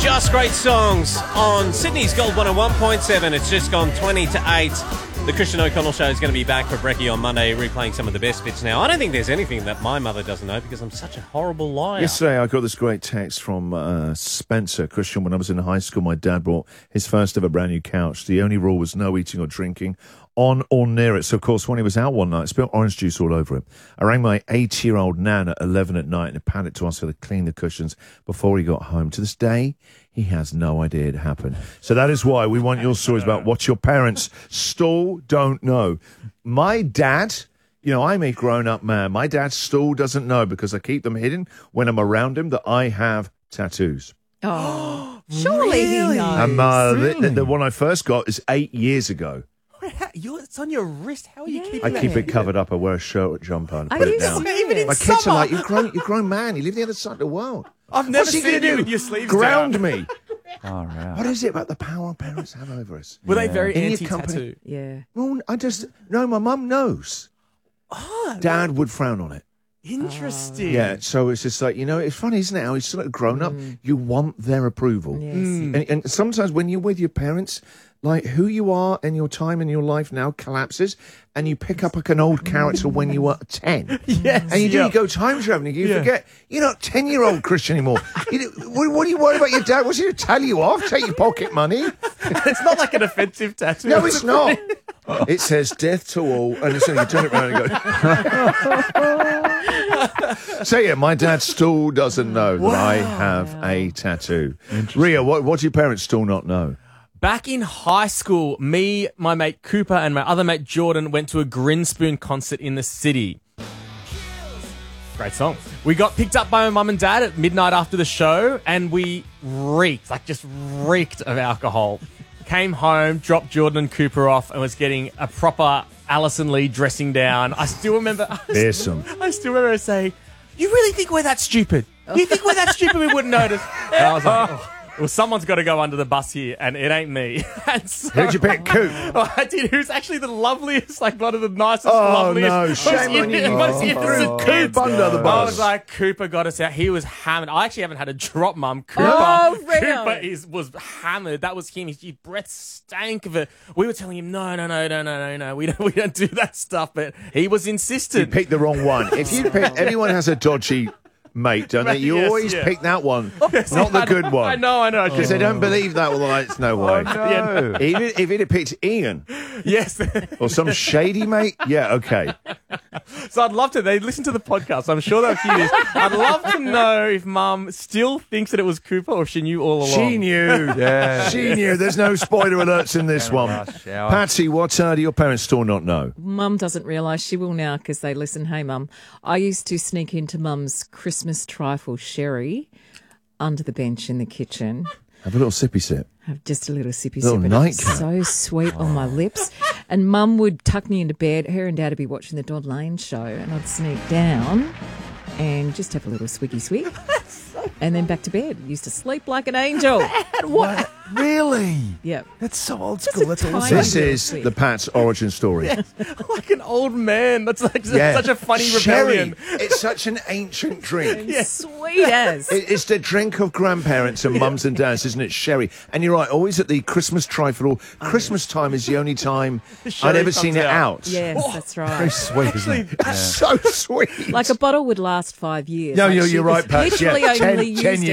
Just great songs on Sydney's Gold 101.7. It's just gone 20 to 8. The Christian O'Connell Show is going to be back for Brekkie on Monday, replaying some of the best bits now. I don't think there's anything that my mother doesn't know because I'm such a horrible liar. Yesterday, I got this great text from Spencer. Christian, when I was in high school, my dad bought his first ever brand new couch. The only rule was no eating or drinking on or near it. So, of course, when he was out one night, I spilled orange juice all over him. I rang my 80-year-old nan at 11 at night and panicked to ask her to clean the cushions before he got home. To this day, he has no idea it happened. So that is why we want your stories about what your parents still don't know. My dad, I'm a grown-up man. My dad still doesn't know because I keep them hidden when I'm around him that I have tattoos. Oh, surely he knows. And the one I first got is 8 years ago. It's on your wrist. How are you keeping that? I keep it covered up. I wear a shirt or jumper and put it down. Even in My kids are like, you're a grown man. You live the other side of the world. I've never What's he seen gonna you do? with your sleeves Ground down. me. All right. What is it about the power our parents have over us? Were they very In your anti-tattoo? Yeah. Well, no, my mum knows. Dad would frown on it. Interesting. Yeah, so it's just like, it's funny, isn't it? How he's sort of grown up. You want their approval. Yes. And sometimes when you're with your parents, like who you are and your time in your life now collapses and you pick up like an old character when you were 10. Yes. And you go time traveling, you forget, you're not 10-year-old Christian anymore. What are you worried about your dad? What's he going to tell you off? Take your pocket money? It's not like an offensive tattoo. No, it's not. It says death to all, and so you turn it around and go. So yeah, my dad still doesn't know that I have a tattoo. Ria, what do your parents still not know? Back in high school, me, my mate Cooper, and my other mate Jordan went to a Grinspoon concert in the city. Great song. We got picked up by my mum and dad at midnight after the show, and we reeked of alcohol. Came home, dropped Jordan and Cooper off, and was getting a proper Alison Lee dressing down. I still remember her saying, "You really think we're that stupid? You think we're that stupid we wouldn't notice?" And I was like, well, someone's got to go under the bus here, and it ain't me. And so, Who'd you pick, Coop? I did. Who's actually the loveliest, like one of the nicest, Oh, loveliest. no, shame on you. Most innocent kids. Coop under the I bus. was like, Cooper got us out. He was hammered. I actually haven't had a drop, Mum. Cooper was hammered. That was him. His breath stank of it. We were telling him, no. We don't do that stuff. But he was insistent. You picked the wrong one. If you pick, everyone has a dodgy mate, don't they? You always pick that one, not the good one. I know. Because they don't believe that. Well, it's no way. no. Even if it had picked Ian Yes. or some shady mate, yeah, okay. So I'd love to. They listen to the podcast. I'm sure they'll hear this. I'd love to know if Mum still thinks that it was Cooper or if she knew all along. She knew. She knew. There's no spoiler alerts in this one. Patsy, what do your parents still not know? Mum doesn't realise. She will now because they listen. Hey, Mum. I used to sneak into Mum's Christmas trifle sherry under the bench in the kitchen. Have a little sippy sip. Have just a little sippy Little sip. nightcap. So sweet on my lips. And Mum would tuck me into bed. Her and Dad would be watching the Dodd Lane show, and I'd sneak down and just have a little swiggy swig. And then back to bed. Used to sleep like an angel. What? Really? Yep. That's so old Just school. a That's awesome. tiny This little is swig. the Pat's origin story. Like an old man. That's like such a funny rebellion. Sherry. It's such an ancient drink. Sweet as. It's the drink of grandparents and mums and dads, isn't it? Sherry. And you're right, always at the Christmas trifle. Christmas time is the only time I'd sherry ever seen comes it out. out. Yes, that's Very right. sweet, isn't it? It's so sweet. Like a bottle would last 5 years. No, Like you're she right, was Pat. Literally Yeah, only 10 used it